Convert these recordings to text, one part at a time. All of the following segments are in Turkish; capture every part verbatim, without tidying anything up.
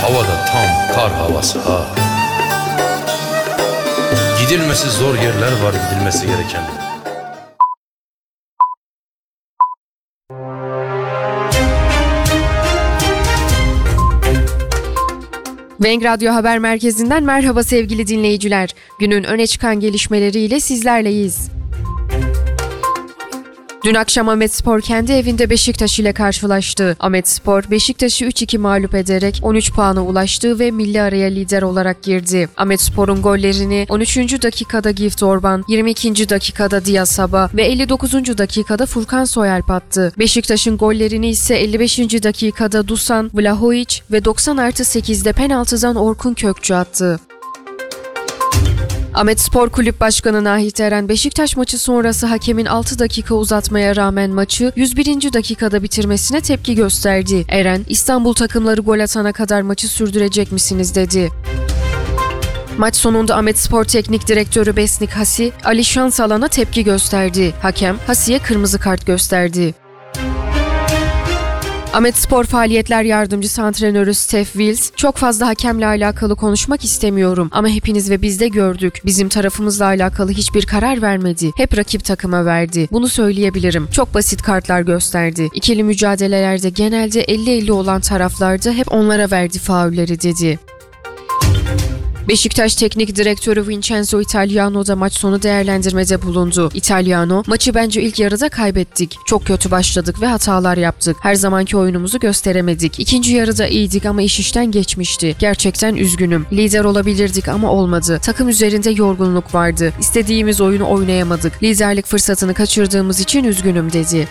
Havada tam kar havası ha. Gidilmesi zor yerler var, gidilmesi gereken. Venk Radyo Haber Merkezi'nden merhaba sevgili dinleyiciler. Günün öne çıkan gelişmeleriyle sizlerleyiz. Dün akşam Ahmetspor kendi evinde Beşiktaş ile karşılaştı. Ahmetspor, Beşiktaş'ı üç iki mağlup ederek on üç puana ulaştı ve milli araya lider olarak girdi. Ahmetspor'un gollerini on üçüncü dakikada Gift Orban, yirmi ikinci dakikada Diasaba ve elli dokuzuncu dakikada Furkan Soyalp attı. Beşiktaş'ın gollerini ise elli beşinci dakikada Dusan Vlahovic ve doksan artı sekizde penaltıdan Orkun Kökçü attı. Ahmetspor Kulüp Başkanı Nahit Eren, Beşiktaş maçı sonrası hakemin altı dakika uzatmaya rağmen maçı yüz birinci dakikada bitirmesine tepki gösterdi. Eren, İstanbul takımları gol atana kadar maçı sürdürecek misiniz dedi. Maç sonunda Ahmetspor Teknik Direktörü Besnik Hasi, Ali Şansalan'a tepki gösterdi. Hakem, Hasi'ye kırmızı kart gösterdi. Ahmetspor Faaliyetler Yardımcısı Antrenörü Steph Wills, "Çok fazla hakemle alakalı konuşmak istemiyorum ama hepiniz ve biz de gördük. Bizim tarafımızla alakalı hiçbir karar vermedi. Hep rakip takıma verdi. Bunu söyleyebilirim. Çok basit kartlar gösterdi. İkili mücadelelerde genelde elli elli olan taraflarda hep onlara verdi faulleri" dedi. Beşiktaş Teknik Direktörü Vincenzo Italiano da maç sonu değerlendirmede bulundu. Italiano, "Maçı bence ilk yarıda kaybettik. Çok kötü başladık ve hatalar yaptık. Her zamanki oyunumuzu gösteremedik. İkinci yarıda iyiydik ama iş işten geçmişti. Gerçekten üzgünüm. Lider olabilirdik ama olmadı. Takım üzerinde yorgunluk vardı. İstediğimiz oyunu oynayamadık. Liderlik fırsatını kaçırdığımız için üzgünüm" dedi.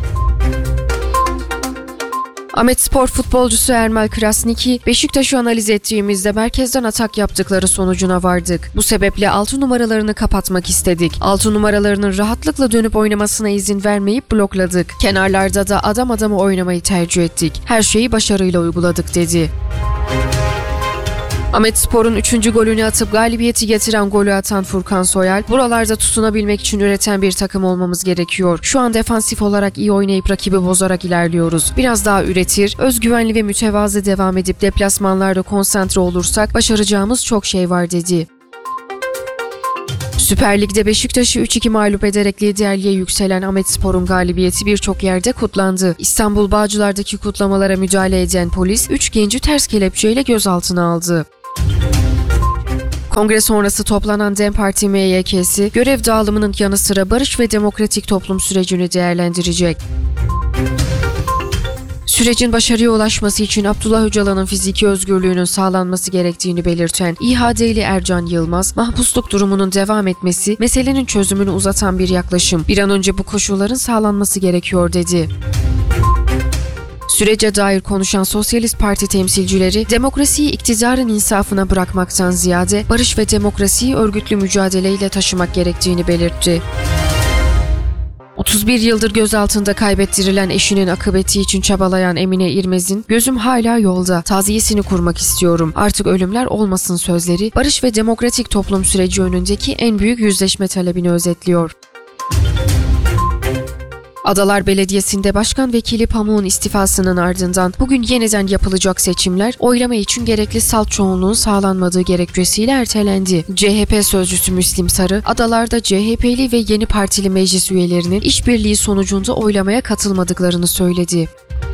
Ahmetspor futbolcusu Ermal Krasniki, "Beşiktaş'ı analiz ettiğimizde merkezden atak yaptıkları sonucuna vardık. Bu sebeple altı numaralarını kapatmak istedik. altı numaralarının rahatlıkla dönüp oynamasına izin vermeyip blokladık. Kenarlarda da adam adamı oynamayı tercih ettik. Her şeyi başarıyla uyguladık" dedi. Ahmetspor'un üçüncü golünü atıp galibiyeti getiren golü atan Furkan Soyalp, "Buralarda tutunabilmek için üreten bir takım olmamız gerekiyor. Şu an defansif olarak iyi oynayıp rakibi bozarak ilerliyoruz. Biraz daha üretir, özgüvenli ve mütevazı devam edip deplasmanlarda konsantre olursak başaracağımız çok şey var" dedi. Süper Lig'de Beşiktaş'ı üç iki mağlup ederek liderliğe yükselen Ahmetspor'un galibiyeti birçok yerde kutlandı. İstanbul Bağcılar'daki kutlamalara müdahale eden polis, üç genci ters kelepçeyle gözaltına aldı. Kongre sonrası toplanan DEM Parti M Y K'si, görev dağılımının yanı sıra barış ve demokratik toplum sürecini değerlendirecek. Sürecin başarıya ulaşması için Abdullah Öcalan'ın fiziki özgürlüğünün sağlanması gerektiğini belirten İHA'deli Ercan Yılmaz, mahpusluk durumunun devam etmesi, meselenin çözümünü uzatan bir yaklaşım. Bir an önce bu koşulların sağlanması gerekiyor dedi. Sürece dair konuşan Sosyalist Parti temsilcileri, demokrasiyi iktidarın insafına bırakmaktan ziyade barış ve demokrasiyi örgütlü mücadeleyle taşımak gerektiğini belirtti. otuz bir yıldır gözaltında kaybettirilen eşinin akıbeti için çabalayan Emine İrmez'in "Gözüm hala yolda, taziyesini kurmak istiyorum, artık ölümler olmasın" sözleri, barış ve demokratik toplum süreci önündeki en büyük yüzleşme talebini özetliyor. Adalar Belediyesi'nde Başkan Vekili Pamuk'un istifasının ardından bugün yeniden yapılacak seçimler oylama için gerekli salt çoğunluğun sağlanmadığı gerekçesiyle ertelendi. C H P sözcüsü Müslim Sarı, adalarda C H P'li ve yeni partili meclis üyelerinin işbirliği sonucunda oylamaya katılmadıklarını söyledi.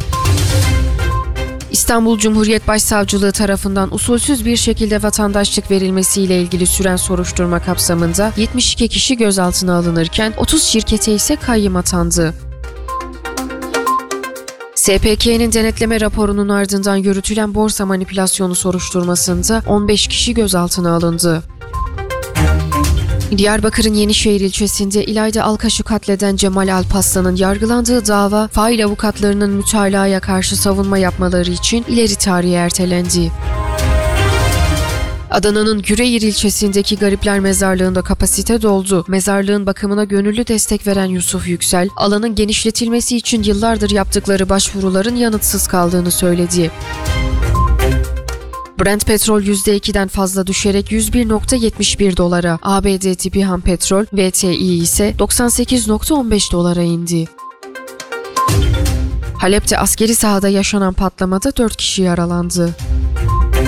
İstanbul Cumhuriyet Başsavcılığı tarafından usulsüz bir şekilde vatandaşlık verilmesiyle ilgili süren soruşturma kapsamında yetmiş iki kişi gözaltına alınırken otuz şirkete ise kayyım atandı. S P K'nin denetleme raporunun ardından yürütülen borsa manipülasyonu soruşturmasında on beş kişi gözaltına alındı. Diyarbakır'ın Yenişehir ilçesinde İlayda Alkaş'ı katleden Cemal Alpaslan'ın yargılandığı dava, fail avukatlarının mütalaya karşı savunma yapmaları için ileri tarihe ertelendi. Adana'nın Güreyir ilçesindeki Garipler Mezarlığı'nda kapasite doldu. Mezarlığın bakımına gönüllü destek veren Yusuf Yüksel, alanın genişletilmesi için yıllardır yaptıkları başvuruların yanıtsız kaldığını söyledi. Brent petrol yüzde ikiden fazla düşerek yüz bir virgül yetmiş bir dolara, A B D tipi ham petrol V T I ise doksan sekiz virgül on beş dolara indi. Halep'te askeri sahada yaşanan patlamada dört kişi yaralandı.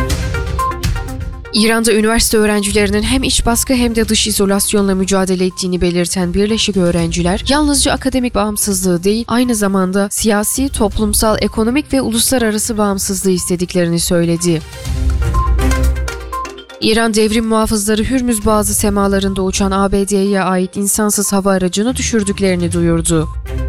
İran'da üniversite öğrencilerinin hem iç baskı hem de dış izolasyonla mücadele ettiğini belirten Birleşik Öğrenciler, yalnızca akademik bağımsızlığı değil, aynı zamanda siyasi, toplumsal, ekonomik ve uluslararası bağımsızlığı istediklerini söyledi. İran devrim muhafızları Hürmüz Boğazı semalarında uçan A B D'ye ait insansız hava aracını düşürdüklerini duyurdu.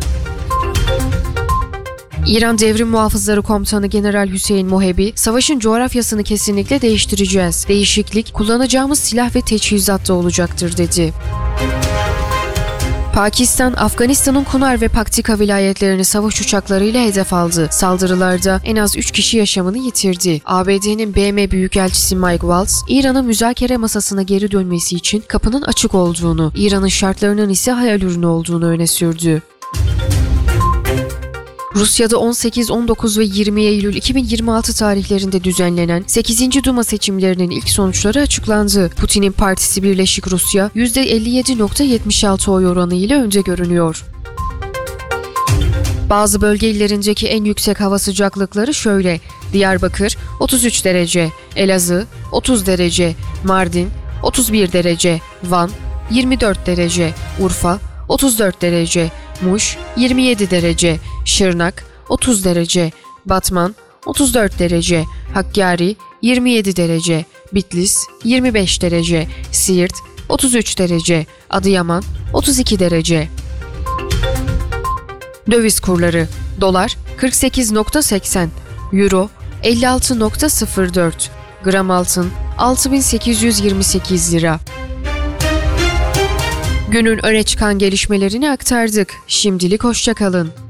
İran Devrim Muhafızları Komutanı General Hüseyin Mohebi, "Savaşın coğrafyasını kesinlikle değiştireceğiz. Değişiklik, kullanacağımız silah ve teçhizatta olacaktır," dedi. Pakistan, Afganistan'ın Kunar ve Paktika vilayetlerini savaş uçaklarıyla hedef aldı. Saldırılarda en az üç kişi yaşamını yitirdi. A B D'nin B M Büyükelçisi Mike Waltz, İran'ın müzakere masasına geri dönmesi için kapının açık olduğunu, İran'ın şartlarının ise hayal ürünü olduğunu öne sürdü. Rusya'da on sekiz, on dokuz ve yirmi Eylül iki bin yirmi altı tarihlerinde düzenlenen sekizinci Duma seçimlerinin ilk sonuçları açıklandı. Putin'in partisi Birleşik Rusya yüzde elli yedi virgül yetmiş altı oy oranı ile önde görünüyor. Bazı bölge illerindeki en yüksek hava sıcaklıkları şöyle: Diyarbakır otuz üç derece, Elazığ otuz derece, Mardin otuz bir derece, Van yirmi dört derece, Urfa otuz dört derece, Muş yirmi yedi derece, Şırnak otuz derece, Batman otuz dört derece, Hakkari yirmi yedi derece, Bitlis yirmi beş derece, Siirt otuz üç derece, Adıyaman otuz iki derece. Döviz kurları: Dolar kırk sekiz virgül seksen, Euro elli altı virgül sıfır dört, gram altın altı bin sekiz yüz yirmi sekiz lira. Günün öne çıkan gelişmelerini aktardık. Şimdilik hoşça kalın.